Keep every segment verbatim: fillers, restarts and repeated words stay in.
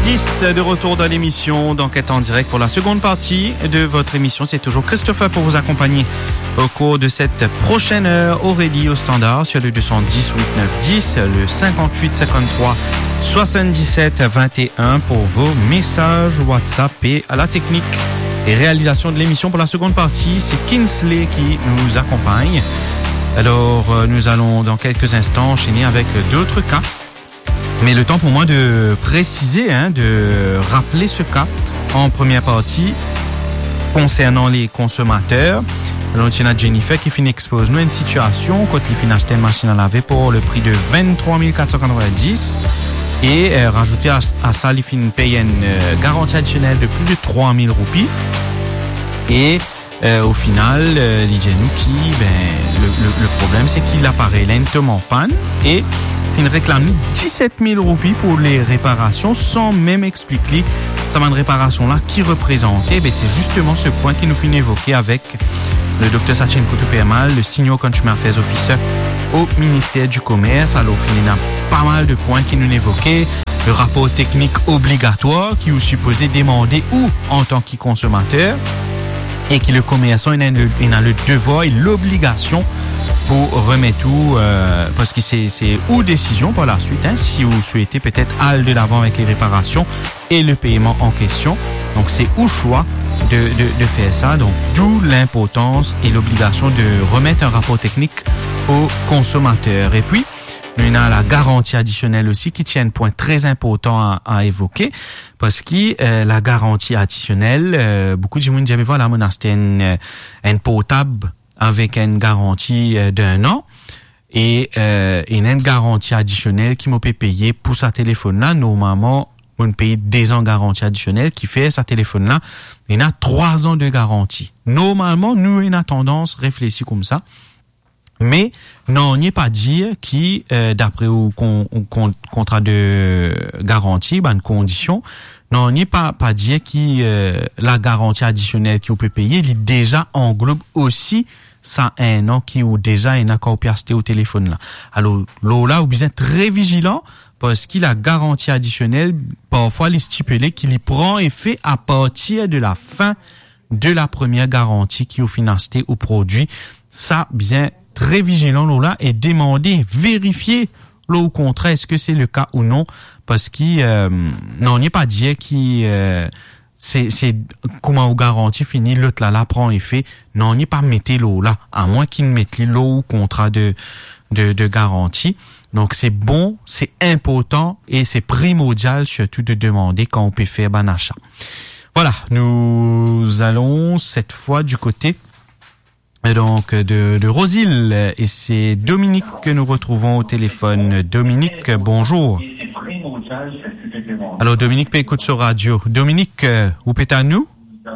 dix, de retour dans l'émission d'Enquête en direct pour la seconde partie de votre émission. C'est toujours Christopher pour vous accompagner au cours de cette prochaine heure. Aurélie au standard sur le deux cent dix huit neuf dix, le cinquante-huit cinquante-trois soixante-dix-sept vingt et un pour vos messages WhatsApp, et à la technique et réalisation de l'émission pour la seconde partie, c'est Kinsley qui nous accompagne. Alors, nous allons dans quelques instants enchaîner avec d'autres cas. Mais le temps pour moi de préciser, hein, de rappeler ce cas en première partie concernant les consommateurs. Alors, on a Jennifer qui finit expose nous une situation quand il finit acheter une machine à laver pour le prix de vingt-trois mille quatre cent quatre-vingt-dix et euh, rajouter à, à ça, il finit payer une euh, garantie additionnelle de plus de trois mille roupies. Et euh, au final, euh, l'hygiène qui, ben, le, le, le problème c'est qu'il apparaît lentement en panne et il réclame dix-sept mille roupies pour les réparations sans même expliquer ça va une réparation là qui représentait. Ben, c'est justement ce point qui nous finit évoquer avec le docteur Sachin Koutou-Permal, le Senior Consumer Affairs Officer au ministère du Commerce. Alors, il y a pas mal de points qui nous évoquaient. Le rapport technique obligatoire qui vous supposait demander ou en tant que consommateur et qui le commerçant il a le, il a le devoir et l'obligation pour remettre tout, euh, parce que c'est, c'est ou décision par la suite, hein, si vous souhaitez peut-être aller de l'avant avec les réparations et le paiement en question. Donc, c'est au choix de, de, de faire ça. Donc, d'où l'importance et l'obligation de remettre un rapport technique aux consommateurs. Et puis, il y a la garantie additionnelle aussi qui tient un point très important à, à évoquer, parce que euh, la garantie additionnelle, euh, beaucoup de gens disent, voilà, mon acheté une, une portable avec une garantie d'un an et euh, une garantie additionnelle qui m'a payé pour sa téléphone-là. Normalement, on paye des ans de garantie additionnelle qui fait sa téléphone-là. Il y a trois ans de garantie. Normalement, nous, on a tendance à réfléchir comme ça. Mais non, on n'y est pas dire qui, euh, d'après au con, con, contrat de garantie, ben, condition, non, on n'y est pas, pas dire qui, euh, la garantie additionnelle qui on peut payer, il déjà englobe aussi ça un an qui ou déjà un accord acheté au téléphone là. Alors, là, vous êtes très vigilant parce qu'il a garantie additionnelle, parfois les stipulés qu'il y prend effet à partir de la fin de la première garantie qui est financée au produit. Ça, bien, très vigilant là et demander, vérifier là au contraire est-ce que c'est le cas ou non, parce qu'il euh, non, on n'est pas dire qui euh, c'est c'est comment on garantit fini l'autre là là prend effet. Non, on n'est pas mettre l'eau là, à moins qu'il mette l'eau au contrat de de de garantie. Donc c'est bon, c'est important et c'est primordial surtout de demander quand on peut faire un achat. Voilà, nous allons cette fois du côté donc de, de Rosil, et c'est Dominique que nous retrouvons au téléphone. Dominique, bonjour. Alors Dominique peut écouter sur radio. Dominique, vous êtes à nous?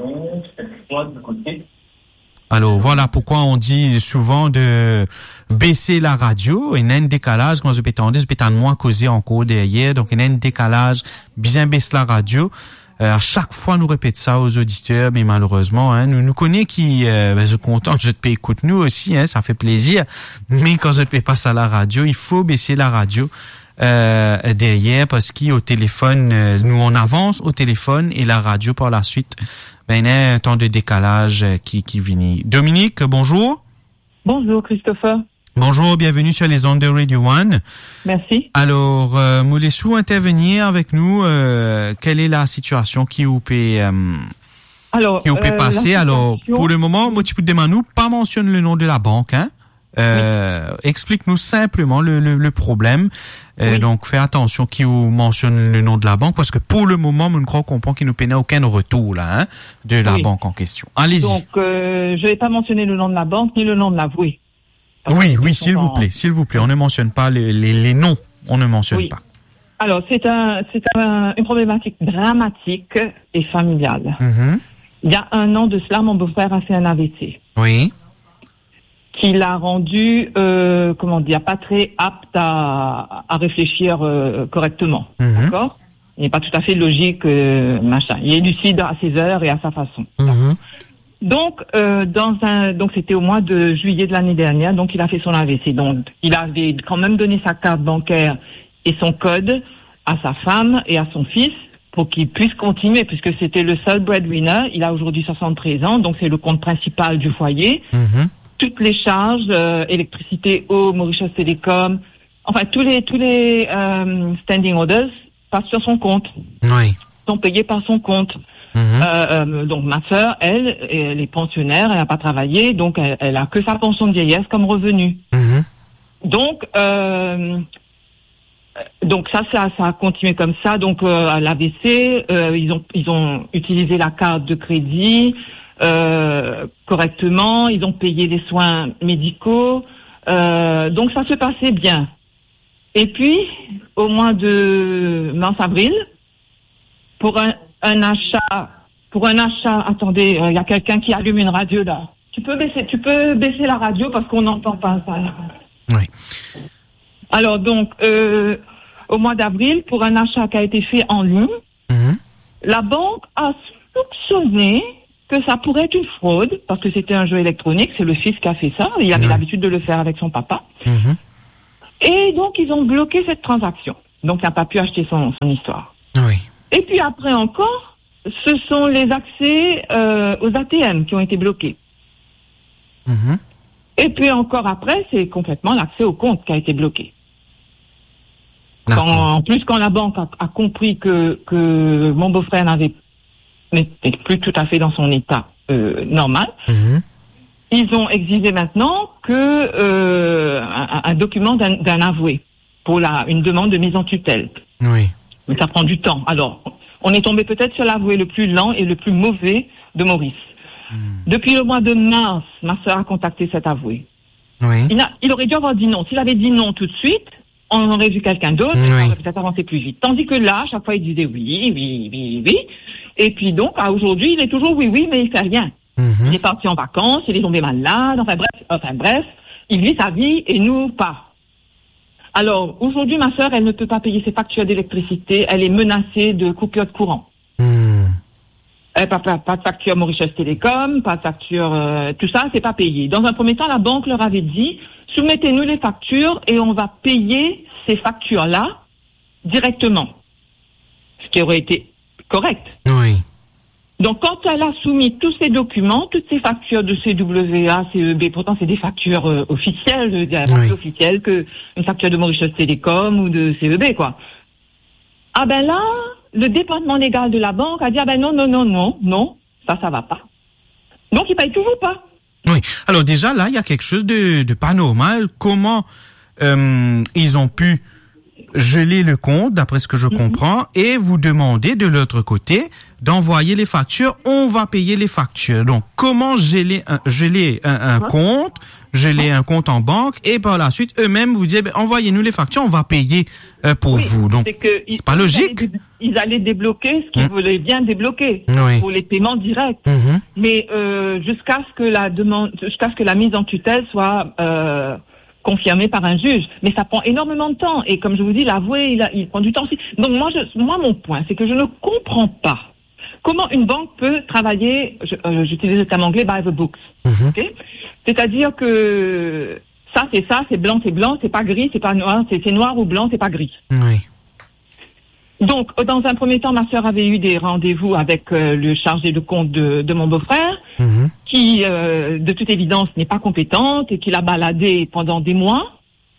Alors voilà pourquoi on dit souvent de baisser la radio. Il y a un décalage quand je peux tendre, je peux tendre moins causer encore derrière. Donc il y a un décalage, bien baisser la radio. Euh, à chaque fois, nous répète ça aux auditeurs, mais malheureusement, hein, nous nous connaissons qui, euh, ben, je suis content, je te paye écoute nous aussi, hein, ça fait plaisir. Mais quand je te paye pas ça à la radio, il faut baisser la radio euh, derrière, parce qu'au téléphone, euh, nous on avance au téléphone et la radio par la suite, ben il y a un temps de décalage qui qui vient. Dominique, bonjour. Bonjour Christopher. Bonjour, bienvenue sur les ondes de Radio One. Merci. Alors, euh, voulez-vous intervenir avec nous? Euh, quelle est la situation qui vous peut, euh, Alors, qui vous peut euh, passer? Alors, pour le moment, moi, tu peux demander nous, pas mentionne le nom de la banque, hein? Euh, oui. Explique-nous simplement le, le, le problème. Euh, oui. Donc, fais attention qui vous mentionne le nom de la banque, parce que pour le moment, je ne crois comprendre qu'il nous paie aucun retour, là, hein, de la oui. banque en question. Allez-y. Donc, euh, je vais pas mentionner le nom de la banque, ni le nom de l'avoué. Oui, oui, s'il vous plaît, s'il vous plaît. On ne mentionne pas les, les, les noms. On ne mentionne oui. pas. Alors, c'est un, c'est un, une problématique dramatique et familiale. Mm-hmm. Il y a un an de cela, mon beau-frère a fait un A V C. Oui. Qui l'a rendu, euh, comment dire, pas très apte à, à réfléchir euh, correctement. Mm-hmm. D'accord? Il n'est pas tout à fait logique, euh, machin. Il est lucide à ses heures et à sa façon. Mm-hmm. Donc, euh, dans un, donc c'était au mois de juillet de l'année dernière, donc il a fait son A V C. Donc, il avait quand même donné sa carte bancaire et son code à sa femme et à son fils pour qu'il puisse continuer, puisque c'était le seul breadwinner. Il a aujourd'hui soixante-treize ans, donc c'est le compte principal du foyer. Mm-hmm. Toutes les charges, euh, électricité, eau, Mauritius Telecom, enfin tous les tous les euh, standing orders passent sur son compte. Oui. Sont payés par son compte. Mm-hmm. Euh, euh, donc ma sœur, elle, elle est pensionnaire, elle n'a pas travaillé, donc elle, elle a que sa pension de vieillesse comme revenu. Mm-hmm. Donc euh, donc ça, ça, ça a continué comme ça. Donc euh, à l'A V C, euh, ils ont ils ont utilisé la carte de crédit. Euh, correctement, ils ont payé les soins médicaux, euh, donc ça se passait bien. Et puis, au mois de mars-avril, pour un, un achat, pour un achat, attendez, il euh, y a quelqu'un qui allume une radio là. Tu peux baisser, tu peux baisser la radio parce qu'on n'entend pas ça. Oui. Alors donc, euh, au mois d'avril, pour un achat qui a été fait en ligne, mm-hmm. la banque a soupçonné que ça pourrait être une fraude, parce que c'était un jeu électronique, c'est le fils qui a fait ça, il avait oui. l'habitude de le faire avec son papa. Mmh. Et donc, ils ont bloqué cette transaction. Donc, il n'a pas pu acheter son, son histoire. Oui. Et puis après encore, ce sont les accès euh, aux A T M qui ont été bloqués. Mmh. Et puis encore après, c'est complètement l'accès au compte qui a été bloqué. Quand, en plus, quand la banque a, a compris que, que mon beau-frère n'avait n'était plus tout à fait dans son état euh, normal. Mmh. Ils ont exigé maintenant que euh, un, un document d'un, d'un avoué pour la une demande de mise en tutelle. Oui. Mais ça prend du temps. Alors, on est tombé peut-être sur l'avoué le plus lent et le plus mauvais de Maurice. Mmh. Depuis le mois de mars, ma sœur a contacté cet avoué. Oui. Il, a, il aurait dû avoir dit non. S'il avait dit non tout de suite, on aurait vu quelqu'un d'autre, oui. on aurait peut-être avancé plus vite. Tandis que là, à chaque fois, il disait oui, oui, oui, oui. Et puis donc, à aujourd'hui, il est toujours oui, oui, mais il fait rien. Mm-hmm. Il est parti en vacances, il est tombé malade, enfin bref, enfin bref, il vit sa vie et nous pas. Alors, aujourd'hui, ma sœur, elle ne peut pas payer ses factures d'électricité, elle est menacée de coupure de courant. Mm. Elle pas, pas, pas de facture Mauritius Telecom, pas de facture, euh, tout ça, c'est pas payé. Dans un premier temps, la banque leur avait dit, soumettez-nous les factures et on va payer ces factures-là directement. Ce qui aurait été correct. Oui. Donc, quand elle a soumis tous ces documents, toutes ces factures de C W A, C E B, pourtant c'est des factures euh, officielles, des factures oui. officielles que une facture de Mauritius Telecom ou de C E B, quoi. Ah ben là, le département légal de la banque a dit, ah ben non, non, non, non, non, ça, ça va pas. Donc, ils payent toujours pas. Oui. Alors déjà, là, il y a quelque chose de, de pas normal. Comment euh, ils ont pu geler le compte, d'après ce que je mm-hmm. comprends, et vous demander de l'autre côté d'envoyer les factures, on va payer les factures. Donc, comment geler un, geler un, un ouais. compte, geler ouais. un compte en banque, et par la suite, eux-mêmes vous disent, ben, envoyez-nous les factures, on va payer euh, pour oui, vous. Donc, c'est, que c'est pas logique. Allaient, ils allaient débloquer ce qu'ils mmh. voulaient bien débloquer oui. pour les paiements directs. Mmh. Mais euh, jusqu'à ce que la demande, jusqu'à ce que la mise en tutelle soit euh, confirmé par un juge, mais ça prend énormément de temps. Et comme je vous dis, l'avoué, il, a, il prend du temps aussi. Donc moi, je, moi, mon point, c'est que je ne comprends pas comment une banque peut travailler. Je, euh, j'utilise le terme anglais by the books. Mm-hmm. Okay? C'est-à-dire que ça, c'est ça, c'est blanc, c'est blanc, c'est pas gris, c'est pas noir, c'est, c'est noir ou blanc, c'est pas gris. Oui. Donc, dans un premier temps, ma sœur avait eu des rendez-vous avec euh, le chargé de compte de, de mon beau-frère, mmh. qui, euh, de toute évidence, n'est pas compétente et qui l'a baladé pendant des mois.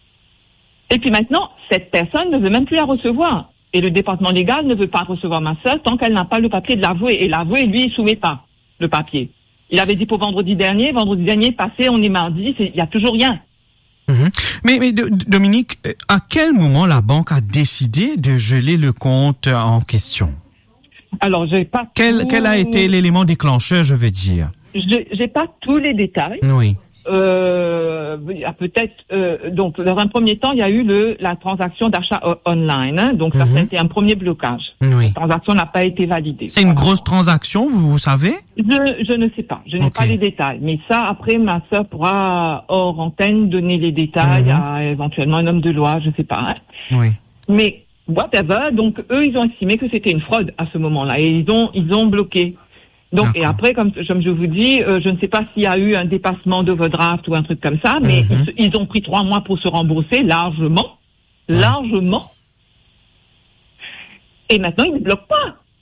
Et puis maintenant, cette personne ne veut même plus la recevoir. Et le département légal ne veut pas recevoir ma sœur tant qu'elle n'a pas le papier de l'avoué. Et l'avoué, lui, il soumet pas le papier. Il avait dit pour vendredi dernier, vendredi dernier passé, on est mardi, il n'y a toujours rien. Mmh. Mais, mais Dominique, à quel moment la banque a décidé de geler le compte en question? Alors, j'ai pas quel, tout... quel a été l'élément déclencheur, je veux dire? J'ai, j'ai pas tous les détails. Oui. Euh, il y a peut-être euh, donc dans un premier temps il y a eu le la transaction d'achat o- online, hein, donc ça mm-hmm. c'était un premier blocage. Oui. La transaction n'a pas été validée. C'est une grosse transaction, vous, vous savez? Je je ne sais pas, je n'ai okay. pas les détails, mais ça après ma sœur pourra hors antenne donner les détails mm-hmm. à éventuellement un homme de loi, je sais pas. Hein. Oui. Mais whatever, donc eux ils ont estimé que c'était une fraude à ce moment-là et ils ont ils ont bloqué. Donc, D'accord. et après, comme, comme je vous dis, euh, je ne sais pas s'il y a eu un dépassement d'overdraft ou un truc comme ça, mais mm-hmm. ils, ils ont pris trois mois pour se rembourser, largement, ouais. largement. Et maintenant, ils ne bloquent pas.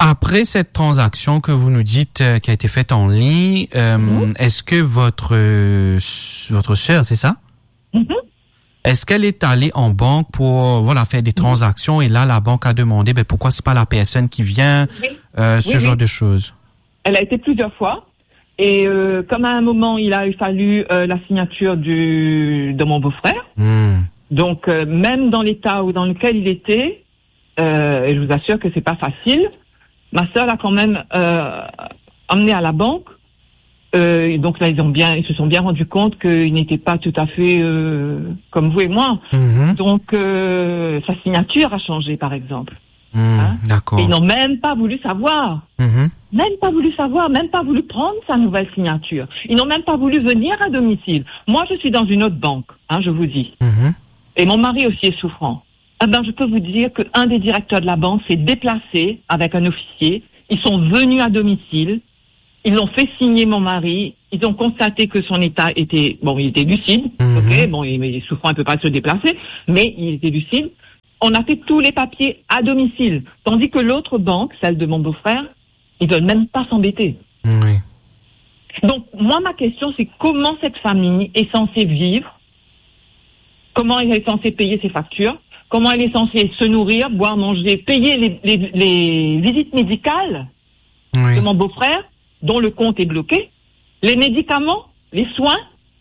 Après cette transaction que vous nous dites euh, qui a été faite en ligne, euh, mmh. est-ce que votre euh, votre sœur, c'est ça? Mmh. Est-ce qu'elle est allée en banque pour voilà faire des transactions mmh. et là la banque a demandé ben pourquoi c'est pas la personne qui vient oui. euh, ce oui, genre oui. de choses? Elle a été plusieurs fois et euh, comme à un moment il a fallu euh, la signature du de mon beau-frère, mmh. donc euh, même dans l'état où dans lequel il était, euh, et je vous assure que c'est pas facile. Ma sœur l'a quand même euh, emmené à la banque. Euh, donc là, ils ont bien, ils se sont bien rendus compte qu'il n'était pas tout à fait euh, comme vous et moi. Mmh. Donc euh, sa signature a changé, par exemple. Mmh, hein? D'accord. Et ils n'ont même pas voulu savoir. Mmh. Même pas voulu savoir, même pas voulu prendre sa nouvelle signature. Ils n'ont même pas voulu venir à domicile. Moi, je suis dans une autre banque, hein, je vous dis. Mmh. Et mon mari aussi est souffrant. Eh ben, je peux vous dire qu'un des directeurs de la banque s'est déplacé avec un officier. Ils sont venus à domicile. Ils ont fait signer mon mari. Ils ont constaté que son état était, bon, il était lucide. Mmh. Ok, bon, il est souffrant, il peut pas se déplacer, mais il était lucide. On a fait tous les papiers à domicile. Tandis que l'autre banque, celle de mon beau-frère, ils veulent même pas s'embêter. Oui. Donc, moi, ma question, c'est comment cette famille est censée vivre? Comment elle est censée payer ses factures? Comment elle est censée se nourrir, boire, manger, payer les, les, les visites médicales oui. de mon beau-frère, dont le compte est bloqué, les médicaments, les soins.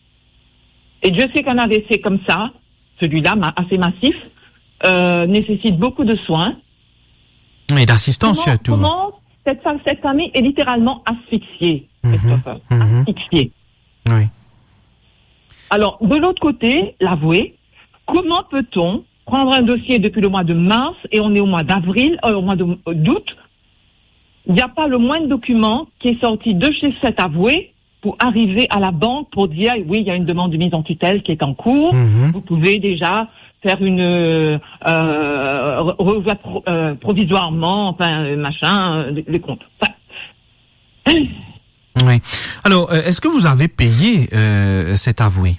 Et Dieu sait qu'un A V C comme ça, celui-là, assez massif, euh, nécessite beaucoup de soins. Et d'assistance comment, surtout. Comment cette, cette famille est littéralement asphyxiée, mmh, Christopher, mmh. asphyxiée. Oui. Alors, de l'autre côté, l'avouer, comment peut-on prendre un dossier depuis le mois de mars et on est au mois d'avril, euh, au mois de, euh, d'août, il n'y a pas le moindre document qui est sorti de chez cet avoué pour arriver à la banque pour dire oui, il y a une demande de mise en tutelle qui est en cours, mmh. vous pouvez déjà faire une euh, revoir pro, euh, provisoirement, enfin euh, machin, euh, les comptes. Enfin. Oui. Alors, euh, est-ce que vous avez payé euh, cet avoué?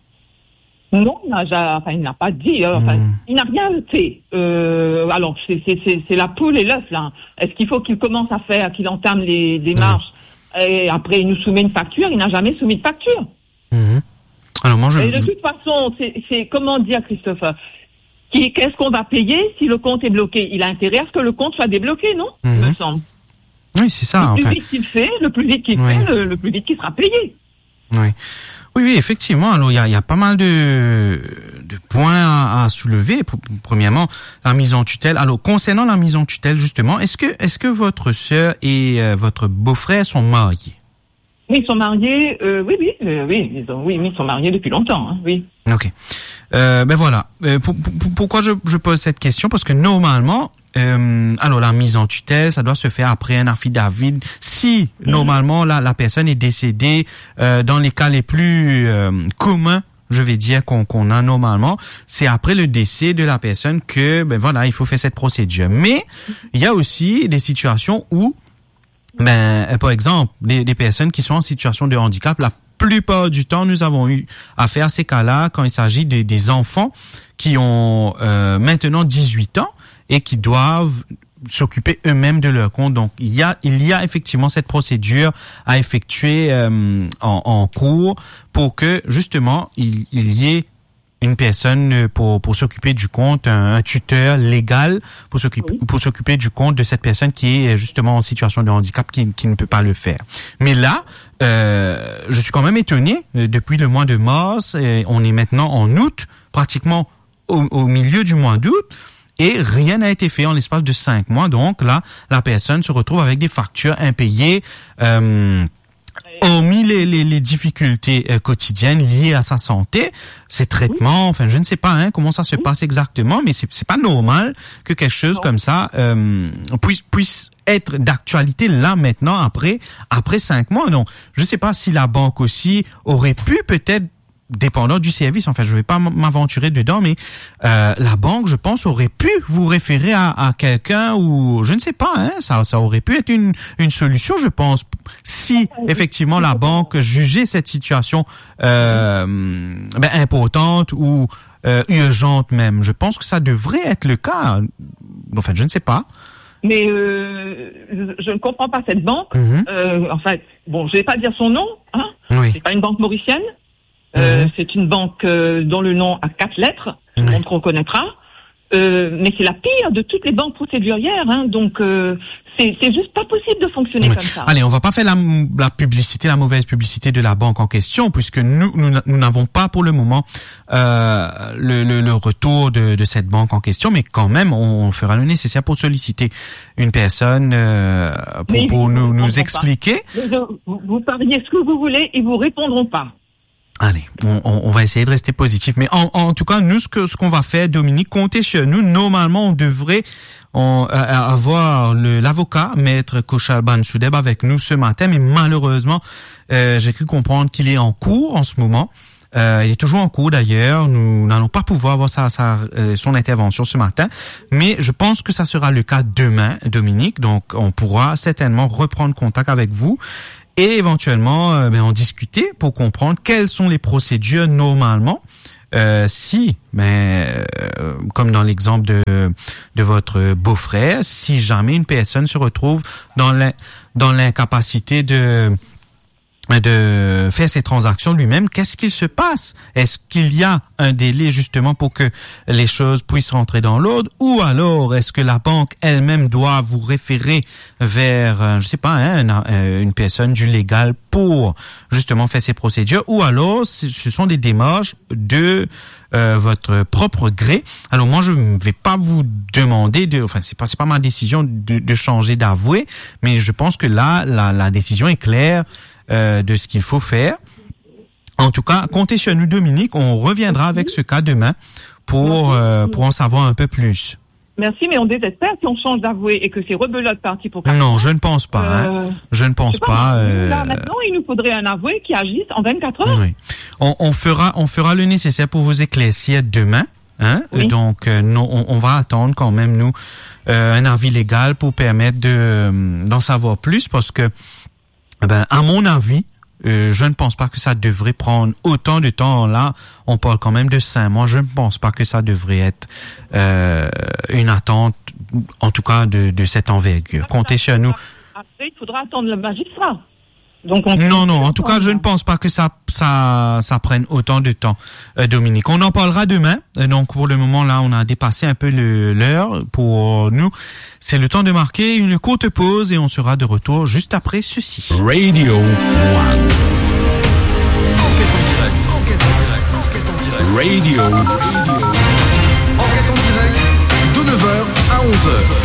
Non, il n'a, enfin, il n'a pas dit. Enfin, mmh. Il n'a rien fait. Euh, alors, c'est, c'est, c'est, c'est la poule et l'œuf, là. Est-ce qu'il faut qu'il commence à faire, qu'il entame les démarches mmh. et après il nous soumet une facture? Il n'a jamais soumis de facture. Mmh. Alors, moi, je... Et de toute façon, c'est, c'est comment dire, Christopher, qui, qu'est-ce qu'on va payer si le compte est bloqué? Il a intérêt à ce que le compte soit débloqué, non? Mmh. Il me semble. Oui, c'est ça. Le plus enfin... vite qu'il fait, le plus vite qu'il oui. fait, le, le plus vite qu'il sera payé. Oui. Oui, oui, effectivement. Alors, il y a, il y a pas mal de, de points à, à soulever. Premièrement, la mise en tutelle. Alors, concernant la mise en tutelle, justement, est-ce que, est-ce que votre sœur et euh, votre beau-frère sont mariés? Oui, ils sont mariés. Euh, oui, oui, euh, oui, ils ont, oui, ils sont mariés depuis longtemps. Hein, oui. Ok. Euh, ben voilà. Euh, pour, pour, pourquoi je, je pose cette question? Parce que normalement, euh, alors la mise en tutelle, ça doit se faire après un affidavit. Si mmh. normalement la, la personne est décédée, euh, dans les cas les plus euh, communs, je vais dire qu'on, qu'on a normalement, c'est après le décès de la personne que ben voilà, il faut faire cette procédure. Mais il y a aussi des situations où, ben par exemple, des, des personnes qui sont en situation de handicap, la plupart du temps, nous avons eu affaire à ces cas-là quand il s'agit de, des enfants qui ont euh, maintenant dix-huit ans et qui doivent s'occuper eux-mêmes de leur compte. Donc, il y a, il y a effectivement cette procédure à effectuer euh, en, en cours pour que, justement, il, il y ait une personne pour, pour s'occuper du compte, un, un tuteur légal pour s'occuper, oui. pour s'occuper du compte de cette personne qui est justement en situation de handicap, qui, qui ne peut pas le faire. Mais là, euh, je suis quand même étonné. Depuis le mois de mars, on est maintenant en août, pratiquement au, au milieu du mois d'août, et rien n'a été fait en l'espace de cinq mois. Donc là, la personne se retrouve avec des factures impayées, euh, hormis les, les, les difficultés euh, quotidiennes liées à sa santé, ses traitements, enfin je ne sais pas hein, comment ça se passe exactement, mais c'est c'est pas normal que quelque chose comme ça euh, puisse puisse être d'actualité là maintenant après après cinq mois. Donc je ne sais pas si la banque aussi aurait pu peut-être, dépendant du service, enfin je vais pas m'aventurer dedans, mais euh, la banque, je pense, aurait pu vous référer à, à quelqu'un ou je ne sais pas, hein, ça, ça aurait pu être une, une solution, je pense, si effectivement la banque jugeait cette situation euh, ben, importante ou euh, urgente même. Je pense que ça devrait être le cas. Enfin, je ne sais pas. mais euh, je, je ne comprends pas cette banque. Mm-hmm. Euh, en fait, bon, je vais pas dire son nom, hein. Oui. C'est pas une banque mauricienne. Euh, mm-hmm. C'est une banque euh, dont le nom a quatre lettres. Tout le monde reconnaîtra. Euh, mais c'est la pire de toutes les banques procédurières, hein, donc euh, c'est, c'est juste pas possible de fonctionner oui. comme ça. Allez, on va pas faire la, la publicité, la mauvaise publicité de la banque en question, puisque nous, nous, nous n'avons pas pour le moment euh, le, le, le retour de, de cette banque en question, mais quand même, on, on fera le nécessaire pour solliciter une personne euh, pour, mais pour nous, nous expliquer. Vous, vous pariez ce que vous voulez, ils vous répondront pas. Allez, on, on va essayer de rester positif. Mais en, en tout cas, nous, ce que ce qu'on va faire, Dominique, comptez sur nous. Normalement, on devrait on, euh, avoir le, l'avocat, Maître Koshalban Soudeb, avec nous ce matin. Mais malheureusement, euh, j'ai cru comprendre qu'il est en cours en ce moment. Euh, il est toujours en cours d'ailleurs. Nous n'allons pas pouvoir avoir sa, sa, euh, son intervention ce matin. Mais je pense que ça sera le cas demain, Dominique. Donc, on pourra certainement reprendre contact avec vous. Et éventuellement, euh, ben, en discuter pour comprendre quelles sont les procédures normalement. Euh, si, ben, euh, comme dans l'exemple de de votre beau-frère, si jamais une personne se retrouve dans l'in, dans l'incapacité de de faire ces transactions lui-même, qu'est-ce qu'il se passe? Est-ce qu'il y a un délai justement pour que les choses puissent rentrer dans l'ordre, ou alors est-ce que la banque elle-même doit vous référer vers, je sais pas, hein, une, une personne du légal pour justement faire ces procédures, ou alors ce sont des démarches de euh, votre propre gré. Alors moi je ne vais pas vous demander de, enfin c'est pas c'est pas ma décision de, de changer d'avoué, mais je pense que là la, la décision est claire. Euh, de ce qu'il faut faire. En tout cas, comptez sur nous, Dominique. On reviendra avec ce cas demain pour euh, pour en savoir un peu plus. Merci, mais on désespère si on change d'avoué et que c'est rebelote parti pour quatre Non, ans. je ne pense pas. Euh, hein. Je ne pense je sais pas. pas. euh... Là, maintenant, il nous faudrait un avoué qui agisse en vingt-quatre heures. Oui. On, on fera on fera le nécessaire pour vous éclaircir demain. Hein? Oui. Donc, euh, non, on, on va attendre quand même nous euh, un avis légal pour permettre de euh, d'en savoir plus, parce que ben, à mon avis, euh, je ne pense pas que ça devrait prendre autant de temps. Là, on parle quand même de cinq mois. Je ne pense pas que ça devrait être euh, une attente, en tout cas, de, de cette envergure. Comptez sur nous. Après, il faudra attendre le magistrat. Donc on non, non, en tout cas, je ne pense pas que ça ça ça prenne autant de temps, euh, Dominique. On en parlera demain. Euh, donc, pour le moment, là, on a dépassé un peu le, l'heure pour nous. C'est le temps de marquer une courte pause et on sera de retour juste après ceci. Radio One. Enquête en direct, enquête en direct, enquête en direct. Radio. Radio. Enquête en direct de neuf heures à onze heures.